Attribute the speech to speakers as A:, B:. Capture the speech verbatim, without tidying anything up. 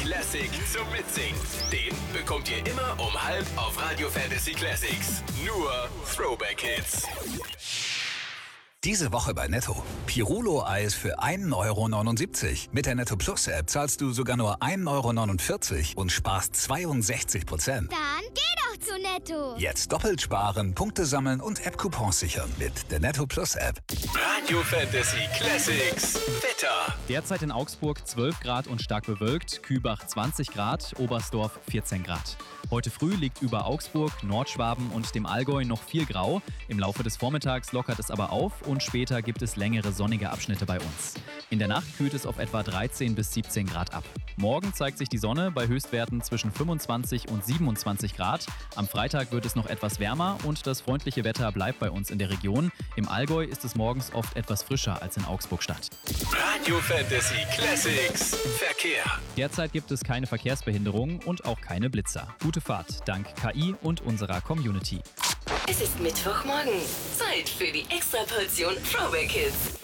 A: Classic zum Mitsingen. Den bekommt ihr immer um halb auf Radio Fantasy Classics. Nur Throwback Hits.
B: Diese Woche bei Netto. Pirulo-Eis für ein Euro neunundsiebzig. Mit der Netto Plus App zahlst du sogar nur ein Euro neunundvierzig und sparst zweiundsechzig Prozent.
C: Dann geh doch zu Netto.
B: Jetzt doppelt sparen, Punkte sammeln und App-Coupons sichern mit der Netto Plus App.
A: Radio Fantasy Classics Wetter.
D: Derzeit in Augsburg zwölf Grad und stark bewölkt, Kübach zwanzig Grad, Oberstdorf vierzehn Grad. Heute früh liegt über Augsburg, Nordschwaben und dem Allgäu noch viel Grau. Im Laufe des Vormittags lockert es aber auf und später gibt es längere sonnige Abschnitte bei uns. In der Nacht kühlt es auf etwa dreizehn bis siebzehn Grad ab. Morgen zeigt sich die Sonne bei Höchstwerten zwischen fünfundzwanzig und siebenundzwanzig Grad. Am Freitag wird es noch etwas wärmer und das freundliche Wetter bleibt bei uns in der Region. Im Allgäu ist es morgens oft etwas frischer als in Augsburg-Stadt.
A: Radio Fantasy Classics Verkehr.
D: Derzeit gibt es keine Verkehrsbehinderungen und auch keine Blitzer. Gute Fahrt dank K I und unserer Community.
E: Es ist Mittwochmorgen. Zeit für die Extraportion Throwback Hits.